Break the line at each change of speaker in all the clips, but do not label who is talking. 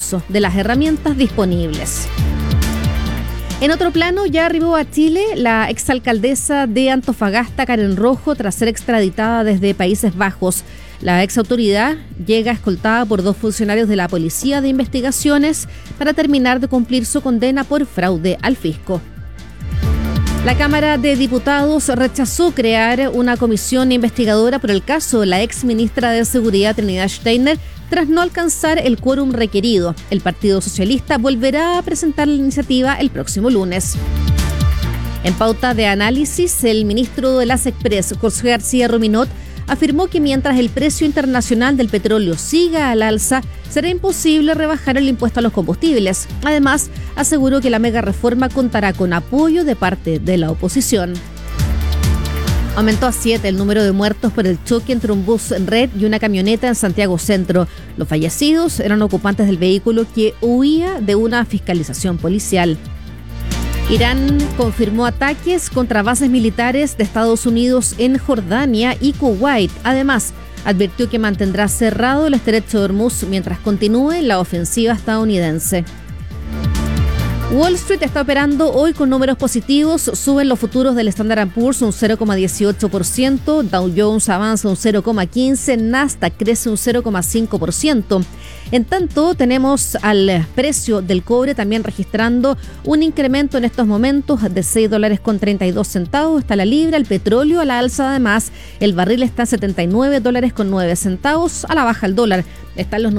uso de las herramientas disponibles. En otro plano, ya arribó a Chile la exalcaldesa de Antofagasta, Karen Rojo, tras ser extraditada desde Países Bajos. La exautoridad llega escoltada por 2 funcionarios de la Policía de Investigaciones para terminar de cumplir su condena por fraude al fisco. La Cámara de Diputados rechazó crear una comisión investigadora por el caso de la exministra de Seguridad Trinidad Steiner tras no alcanzar el quórum requerido. El Partido Socialista volverá a presentar la iniciativa el próximo lunes. En pauta de análisis, el ministro de las Express, José García Rominot, afirmó que mientras el precio internacional del petróleo siga al alza, será imposible rebajar el impuesto a los combustibles. Además, aseguró que la mega reforma contará con apoyo de parte de la oposición. Aumentó a 7 el número de muertos por el choque entre un bus red y una camioneta en Santiago Centro. Los fallecidos eran ocupantes del vehículo que huía de una fiscalización policial. Irán confirmó ataques contra bases militares de Estados Unidos en Jordania y Kuwait. Además, advirtió que mantendrá cerrado el estrecho de Hormuz mientras continúe la ofensiva estadounidense. Wall Street está operando hoy con números positivos. Suben los futuros del Standard & Poor's un 0,18%, Dow Jones avanza un 0,15%, Nasdaq crece un 0,5%. En tanto, tenemos al precio del cobre también registrando un incremento en estos momentos de $6.32 está la libra. El petróleo a la alza, además, el barril está en $79.09, a la baja el dólar está en los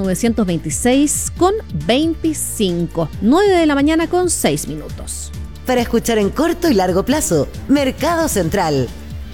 926,25. 9 de la mañana con 6 minutos.
Para escuchar en corto y largo plazo, Mercado Central.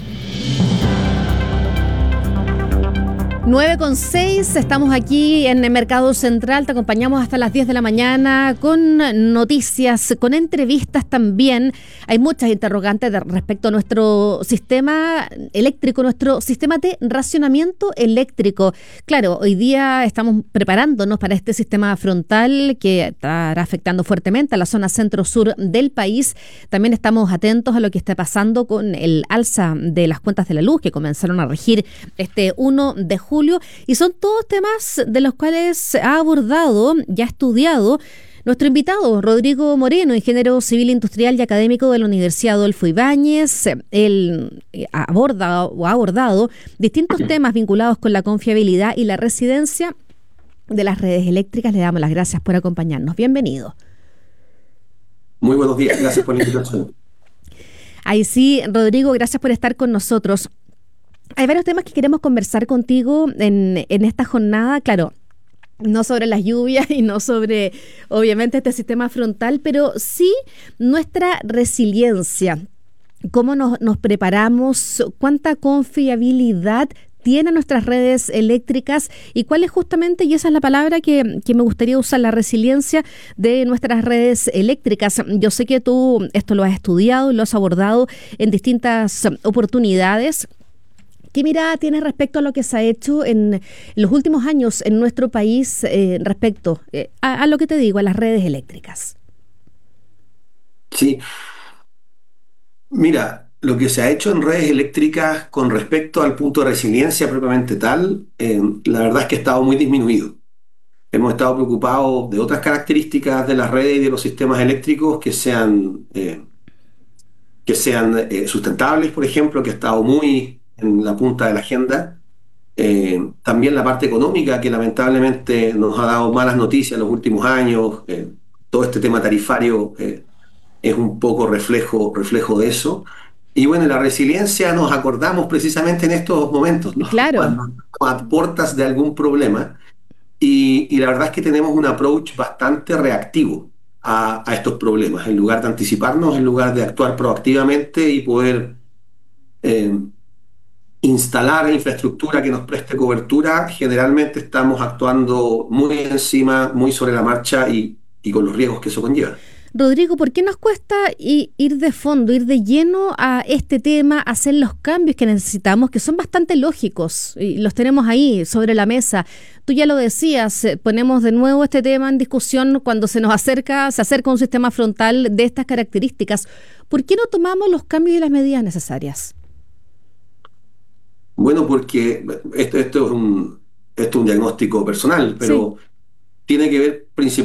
9,6, estamos aquí en el Mercado Central, te acompañamos hasta las 10 de la mañana con noticias, con entrevistas también. Hay muchas interrogantes respecto a nuestro sistema eléctrico, nuestro sistema de racionamiento eléctrico. Claro, hoy día estamos preparándonos para este sistema frontal que estará afectando fuertemente a la zona centro-sur del país. También estamos atentos a lo que está pasando con el alza de las cuentas de la luz que comenzaron a regir este 1 de julio. Y son todos temas de los cuales ha abordado y ha estudiado nuestro invitado, Rodrigo Moreno, ingeniero civil industrial y académico de la Universidad Adolfo Ibáñez. Él ha abordado distintos temas vinculados con la confiabilidad y la resiliencia de las redes eléctricas. Le damos las gracias por acompañarnos. Bienvenido.
Muy buenos días, gracias por la invitación.
Ahí sí, Rodrigo, gracias por estar con nosotros. Hay varios temas que queremos conversar contigo en esta jornada, claro, no sobre las lluvias y no sobre, obviamente, este sistema frontal, pero sí nuestra resiliencia, cómo nos preparamos, cuánta confiabilidad tienen nuestras redes eléctricas y cuál es justamente, y esa es la palabra que me gustaría usar, la resiliencia de nuestras redes eléctricas. Yo sé que tú esto lo has estudiado, lo has abordado en distintas oportunidades. ¿Qué mirada tienes respecto a lo que se ha hecho en los últimos años en nuestro país respecto a lo que te digo, a las redes eléctricas?
Sí, mira, lo que se ha hecho en redes eléctricas con respecto al punto de resiliencia propiamente tal, la verdad es que ha estado muy disminuido. Hemos estado preocupados de otras características de las redes y de los sistemas eléctricos que sean sustentables, por ejemplo, que ha estado muy en la punta de la agenda. También la parte económica, que lamentablemente nos ha dado malas noticias en los últimos años. Todo este tema tarifario es un poco reflejo de eso. Y bueno, la resiliencia nos acordamos precisamente en estos momentos, ¿no?
Claro.
Cuando estamos a puertas de algún problema. Y la verdad es que tenemos un approach bastante reactivo a estos problemas. En lugar de anticiparnos, en lugar de actuar proactivamente y poder instalar infraestructura que nos preste cobertura, generalmente estamos actuando muy encima, muy sobre la marcha y con los riesgos que eso conlleva.
Rodrigo, ¿por qué nos cuesta ir de fondo, ir de lleno a este tema, hacer los cambios que necesitamos, que son bastante lógicos y los tenemos ahí sobre la mesa? Tú ya lo decías, ponemos de nuevo este tema en discusión cuando se acerca un sistema frontal de estas características. ¿Por qué no tomamos los cambios y las medidas necesarias?
Bueno, porque esto es un diagnóstico personal, pero sí tiene que ver principalmente